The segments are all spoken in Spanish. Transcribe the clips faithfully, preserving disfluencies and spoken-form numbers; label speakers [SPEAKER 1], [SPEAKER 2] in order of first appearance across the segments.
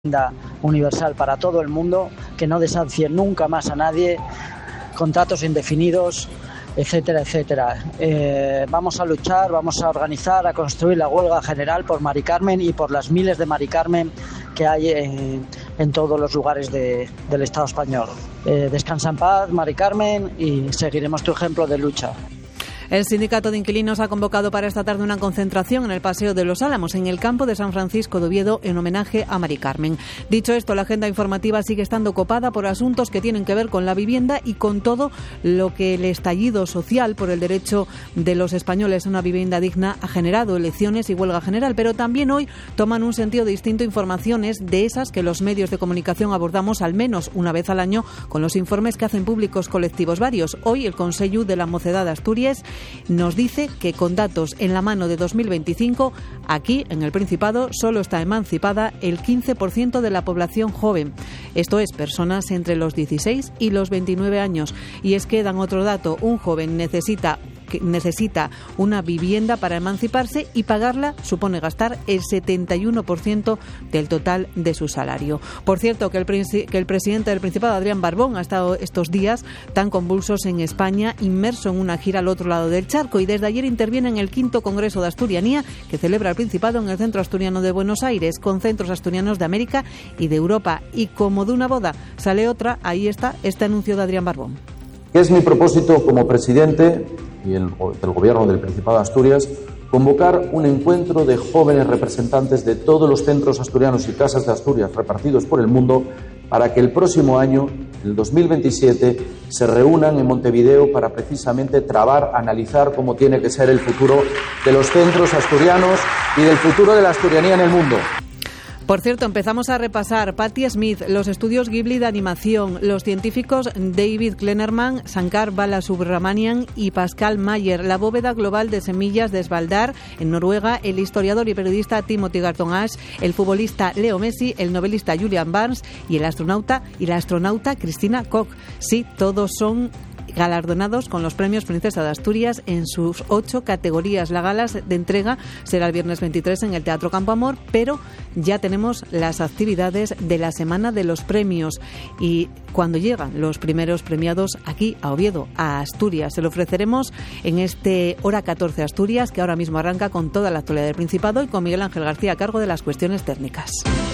[SPEAKER 1] universal para todo el mundo, que no desahucie nunca más a nadie, contratos indefinidos, etcétera, etcétera. Eh, vamos a luchar, vamos a organizar, a construir la huelga general por Mari Carmen y por las miles de Mari Carmen que hay eh, en todos los lugares de, del Estado español. Eh, descansa en paz, Mari Carmen, y seguiremos tu ejemplo de lucha.
[SPEAKER 2] El sindicato de inquilinos ha convocado para esta tarde una concentración en el Paseo de los Álamos, en el campo de San Francisco de Oviedo, en homenaje a Mari Carmen. Dicho esto, la agenda informativa sigue estando copada por asuntos que tienen que ver con la vivienda y con todo lo que el estallido social por el derecho de los españoles a una vivienda digna ha generado, elecciones y huelga general. Pero también hoy toman un sentido distinto informaciones de esas que los medios de comunicación abordamos al menos una vez al año con los informes que hacen públicos colectivos varios. Hoy el Consello de la Mocedad de Asturias nos dice que con datos en la mano de dos mil veinticinco, aquí en el Principado solo está emancipada el quince por ciento de la población joven. Esto es, personas entre los dieciséis y los veintinueve años. Y es que dan otro dato, un joven necesita que necesita una vivienda para emanciparse y pagarla supone gastar el setenta y uno por ciento del total de su salario. Por cierto, que el, que el presidente del Principado, Adrián Barbón, ha estado estos días tan convulsos en España, inmerso en una gira al otro lado del charco, y desde ayer interviene en el quinto Congreso de Asturianía que celebra el Principado en el Centro Asturiano de Buenos Aires, con centros asturianos de América y de Europa. Y como de una boda sale otra, ahí está este anuncio de Adrián Barbón.
[SPEAKER 3] Es mi propósito como presidente y el, del Gobierno del Principado de Asturias convocar un encuentro de jóvenes representantes de todos los centros asturianos y casas de Asturias repartidos por el mundo para que el próximo año, el dos mil veintisiete, se reúnan en Montevideo para precisamente trabar, analizar cómo tiene que ser el futuro de los centros asturianos y del futuro de la asturianía en el mundo.
[SPEAKER 2] Por cierto, empezamos a repasar Patti Smith, los estudios Ghibli de animación, los científicos David Kleinerman, Shankar Balasubramanian y Pascal Mayer, la bóveda global de semillas de Svalbard en Noruega, el historiador y periodista Timothy Garton Ash, el futbolista Leo Messi, el novelista Julian Barnes y el astronauta y la astronauta Christina Koch. Sí, todos son galardonados con los premios Princesa de Asturias en sus ocho categorías. La gala de entrega será el viernes veintitrés en el Teatro Campo Amor, pero ya tenemos las actividades de la Semana de los Premios y cuando llegan los primeros premiados aquí a Oviedo, a Asturias, se lo ofreceremos en este Hora catorce Asturias, que ahora mismo arranca con toda la actualidad del Principado y con Miguel Ángel García a cargo de las cuestiones técnicas.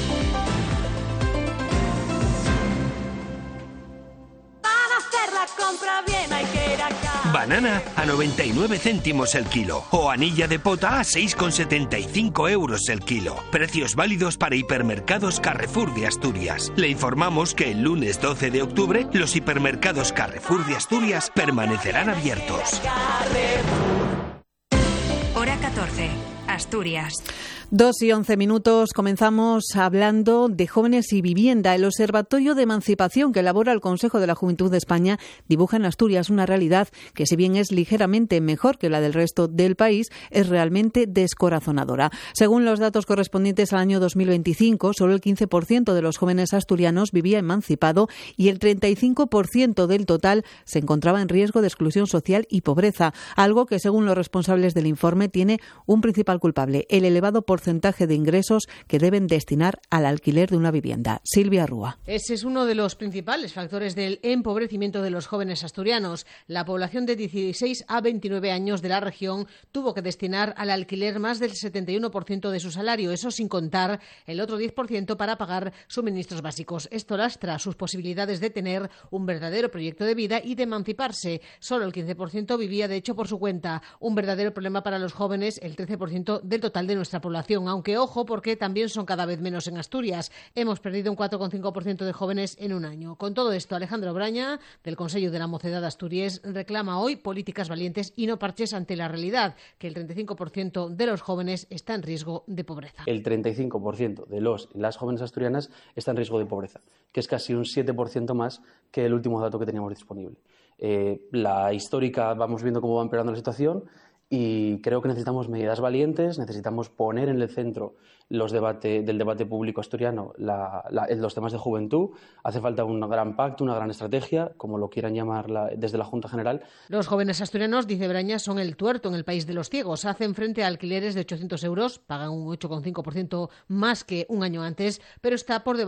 [SPEAKER 4] Banana a noventa y nueve céntimos el kilo o anilla de pota a seis con setenta y cinco euros el kilo. Precios válidos para hipermercados Carrefour de Asturias. Le informamos que el lunes doce de octubre los hipermercados Carrefour de Asturias permanecerán abiertos.
[SPEAKER 5] Hora catorce, Asturias.
[SPEAKER 2] Dos y once minutos, comenzamos hablando de jóvenes y vivienda. El Observatorio de Emancipación que elabora el Consejo de la Juventud de España dibuja en Asturias una realidad que, si bien es ligeramente mejor que la del resto del país, es realmente descorazonadora. Según los datos correspondientes al año dos mil veinticinco, solo el quince por ciento de los jóvenes asturianos vivía emancipado y el treinta y cinco por ciento del total se encontraba en riesgo de exclusión social y pobreza, algo que, según los responsables del informe, tiene un principal culpable: el elevado porcentaje porcentaje de ingresos que deben destinar al alquiler de una vivienda. Silvia Rúa.
[SPEAKER 6] Ese es uno de los principales factores del empobrecimiento de los jóvenes asturianos. La población de dieciséis a veintinueve años de la región tuvo que destinar al alquiler más del setenta y uno por ciento de su salario, eso sin contar el otro diez por ciento para pagar suministros básicos. Esto lastra sus posibilidades de tener un verdadero proyecto de vida y de emanciparse. Solo el quince por ciento vivía, de hecho, por su cuenta. Un verdadero problema para los jóvenes, el trece por ciento del total de nuestra población. Aunque ojo, porque también son cada vez menos en Asturias. Hemos perdido un cuatro coma cinco por ciento de jóvenes en un año. Con todo esto, Alejandro Braña, del Consello de la Mocedad de Asturias, reclama hoy políticas valientes y no parches ante la realidad, que el treinta y cinco por ciento de los jóvenes está en riesgo de pobreza.
[SPEAKER 7] El treinta y cinco por ciento de los y las jóvenes asturianas está en riesgo de pobreza, que es casi un siete por ciento más que el último dato que teníamos disponible. Eh, la histórica, vamos viendo cómo va empeorando la situación. Y creo que necesitamos medidas valientes, necesitamos poner en el centro los debate, del debate público asturiano la, la, los temas de juventud. Hace falta un gran pacto, una gran estrategia, como lo quieran llamar la, desde la Junta General.
[SPEAKER 6] Los jóvenes asturianos, dice Brañas, son el tuerto en el país de los ciegos. Hacen frente a alquileres de ochocientos euros, pagan un ocho coma cinco por ciento más que un año antes, pero está por debajo